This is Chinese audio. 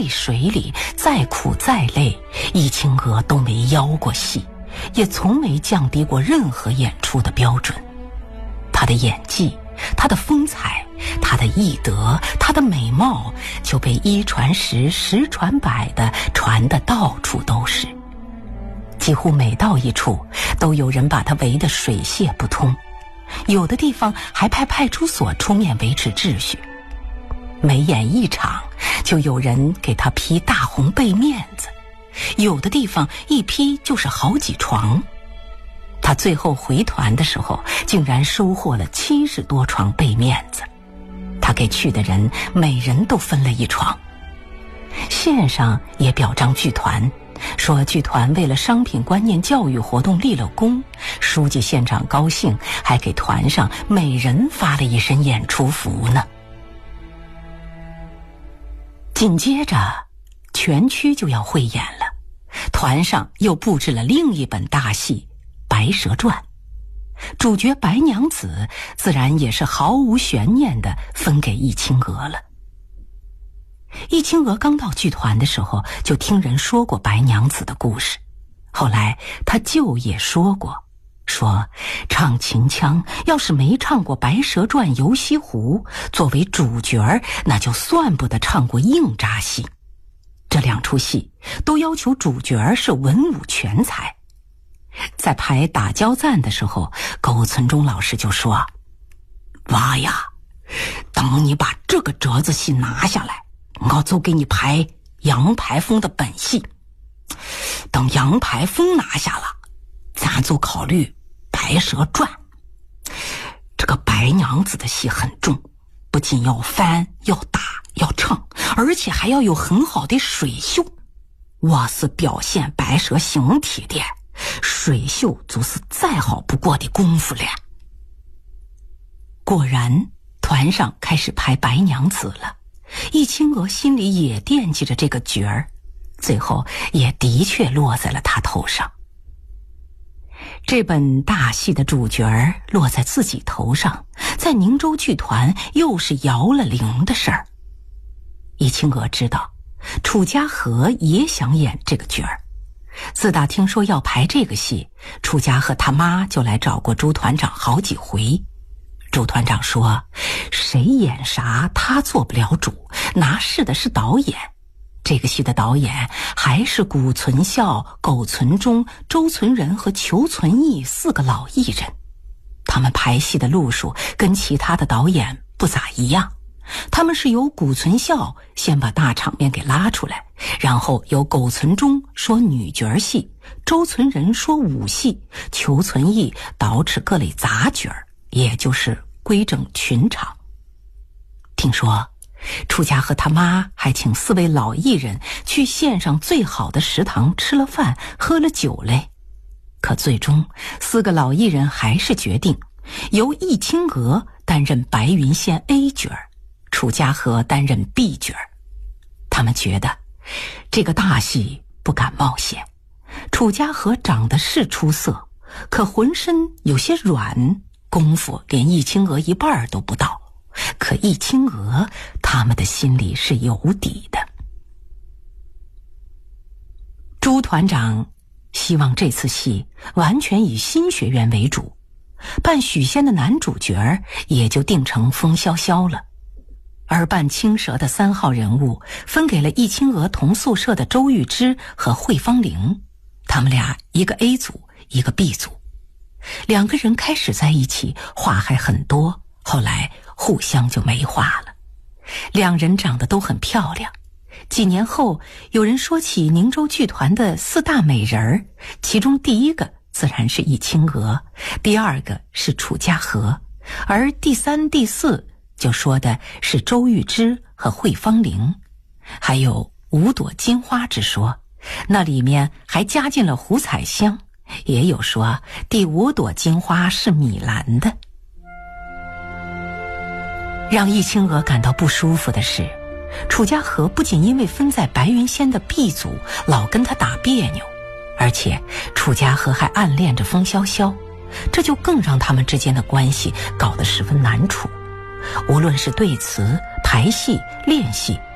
泪水里，再苦再累，易清娥都没邀过戏，也从没降低过任何演出的标准。她的演技，她的风采，她的艺德，她的美貌，就被一传十，十传百的传得到处都是。几乎每到一处，都有人把她围得水泄不通，有的地方还派派出所出面维持秩序。每演一场，就有人给她披大红被面子，有的地方一披就是好几床。他最后回团的时候，竟然收获了70多床被面子。他给去的人每人都分了一床。线上也表彰剧团，说剧团为了商品观念教育活动立了功，书记县长高兴，还给团上每人发了一身演出服呢。紧接着全区就要汇演了，团上又布置了另一本大戏《白蛇传》，主角白娘子自然也是毫无悬念地分给易清娥了。易清娥刚到剧团的时候，就听人说过白娘子的故事，后来她舅也说过，说唱秦腔要是没唱过《白蛇传》游西湖，作为主角那就算不得唱过硬扎戏。这2出戏都要求主角是文武全才。在排打交赞的时候，苟存忠老师就说：娃呀，等你把这个折子戏拿下来，我就给你排杨排风的本戏。等杨排风拿下了，咱就考虑白蛇传。这个白娘子的戏很重，不仅要翻，要打，要唱，而且还要有很好的水袖。我是表现白蛇形体的，水袖就是再好不过的功夫了。果然团上开始排白娘子了，易清娥心里也惦记着这个角儿，最后也的确落在了她头上。这本大戏的主角儿落在自己头上，在宁州剧团又是摇了铃的事儿。易清娥知道楚家和也想演这个角儿，自打听说要排这个戏，楚家和他妈就来找过朱团长好几回。朱团长说，谁演啥他做不了主，拿事的是导演。这个戏的导演还是古存孝、苟存忠、周存仁和裘存义4个老艺人。他们排戏的路数跟其他的导演不咋一样，他们是由古存孝先把大场面给拉出来，然后由苟存忠说女角戏，周存仁说武戏，裘存义捯饬各类杂角，也就是规整群场。听说楚家和他妈还请4位老艺人去县上最好的食堂吃了饭，喝了酒嘞。可最终4个老艺人还是决定由易清娥担任白云县 A 角，楚家和担任 B 角。他们觉得这个大戏不敢冒险，楚家和长得是出色，可浑身有些软，功夫连易清娥一半都不到。可易清娥他们的心里是有底的。朱团长希望这次戏完全以新学员为主，扮许仙的男主角也就定成风萧萧了，而扮青蛇的3号人物分给了易清娥同宿舍的周玉芝和惠芳玲，他们俩一个 A 组一个 B 组。2个人开始在一起话还很多，后来互相就没话了。2人长得都很漂亮，几年后有人说起宁州剧团的4大美人儿，其中第1个自然是易清娥，第2个是楚家和，而第3、第4就说的是周玉芝和惠芳玲。还有5朵金花之说，那里面还加进了胡彩香，也有说第5朵金花是米兰的。让易清娥感到不舒服的是，楚家和不仅因为分在白云仙的 B 组老跟他打别扭，而且楚家和还暗恋着风萧萧，这就更让他们之间的关系搞得十分难处。无论是对词、排戏、练戏，